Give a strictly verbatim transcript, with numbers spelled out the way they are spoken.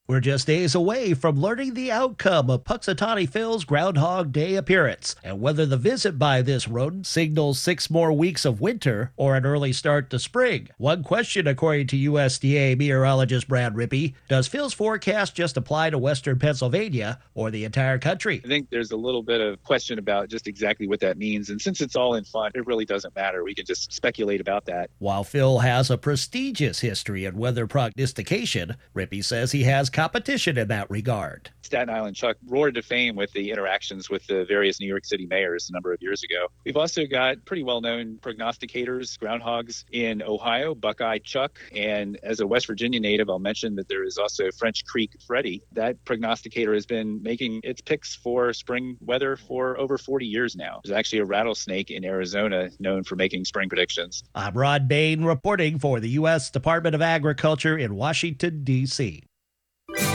We're just days away from learning the outcome of Puxatawny Phil's Groundhog Day appearance and whether the visit by this rodent signals six more weeks of winter or an early start to spring. One question, according to U S D A meteorologist Brad Rippey: does Phil's forecast just apply to western Pennsylvania or the entire country? I think there's a little bit of question about just exactly what that means. And since it's all in fun, it really doesn't matter. We can just speculate about that. While Phil has a prestigious history in weather prognostication, Rippey says he has competition in that regard. Staten Island Chuck roared to fame with the interactions with the various New York City mayors a number of years ago. We've also got pretty well-known prognosticators, groundhogs in Ohio, Buckeye Chuck, and as a West Virginia native, I'll mention that there is also French Creek Freddy. That prognosticator has been making its picks for spring weather for over forty years now. There's actually a rattlesnake in Arizona known for making spring predictions. I'm Rod Bain reporting for the U S Department of Agriculture in Washington, D C